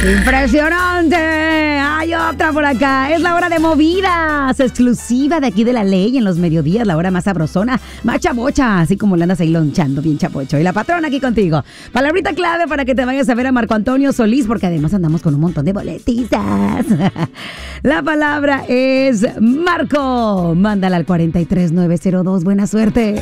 Impresionante. Hay otra por acá. Es la hora de movidas, exclusiva de aquí de La Ley en los mediodías, la hora más sabrosona, más chabocha, así como la andas ahí lonchando bien chapocho. Y la patrona aquí contigo. Palabrita clave para que te vayas a ver a Marco Antonio Solís, porque además andamos con un montón de boletitas. La palabra es Marco. Mándala al 43902. Buena suerte.